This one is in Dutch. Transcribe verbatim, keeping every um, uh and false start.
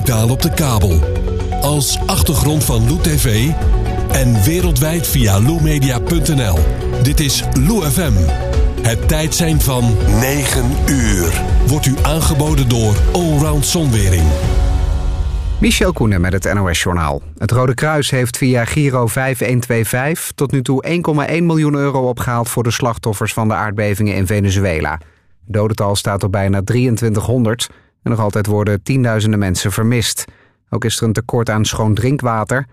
digitaal op de kabel. Als achtergrond van Lou T V en wereldwijd via lou media punt n l. Dit is Lou F M. Het tijdsein van negen uur. Wordt u aangeboden door Allround Zonwering. Michel Koenen met het N O S-journaal. Het Rode Kruis heeft via Giro vijf een twee vijf tot nu toe één komma één miljoen euro opgehaald voor de slachtoffers van de aardbevingen in Venezuela. Het dodental staat op bijna drieëntwintighonderd en nog altijd worden tienduizenden mensen vermist. Ook is er een tekort aan schoon drinkwater